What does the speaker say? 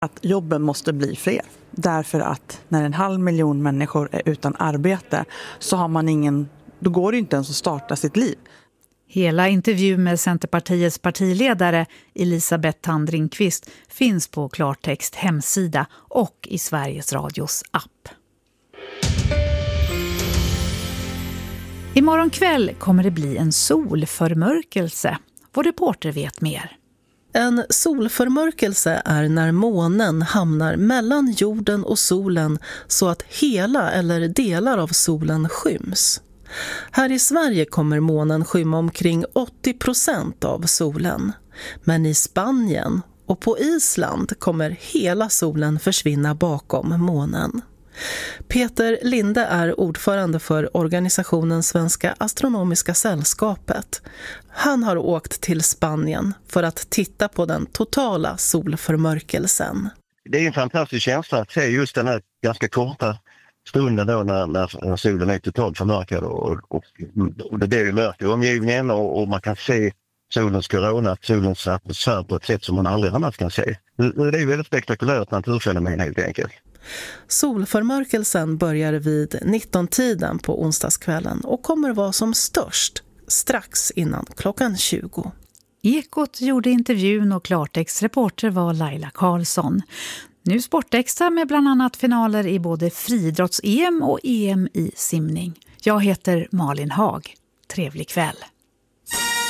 Att jobben måste bli fler. Därför att när 500 000 människor är utan arbete så har man då går det inte ens att starta sitt liv. Hela intervjun med Centerpartiets partiledare Elisabeth Thand Ringqvist finns på Klartext hemsida och i Sveriges Radios app. Imorgon kväll kommer det bli en solförmörkelse. Vår reporter vet mer. En solförmörkelse är när månen hamnar mellan jorden och solen så att hela eller delar av solen skyms. Här i Sverige kommer månen skymma omkring 80% av solen. Men i Spanien och på Island kommer hela solen försvinna bakom månen. Peter Linde är ordförande för organisationen Svenska Astronomiska Sällskapet. Han har åkt till Spanien för att titta på den totala solförmörkelsen. Det är en fantastisk känsla att se just den här ganska korta stunden då när solen är totalt förmörkad och det blir ju mörkt i omgivningen och man kan se solens korona, solens atmosfär på ett sätt som man aldrig annars kan se. Det är väldigt spektakulärt naturfenomen helt enkelt. Solförmörkelsen börjar vid 19-tiden på onsdagskvällen och kommer vara som störst strax innan klockan 20. Ekot gjorde intervjun och Klartext-reporter var Laila Karlsson. Nu Sportextra med bland annat finaler i både friidrotts-EM och EM i simning. Jag heter Malin Haag. Trevlig kväll.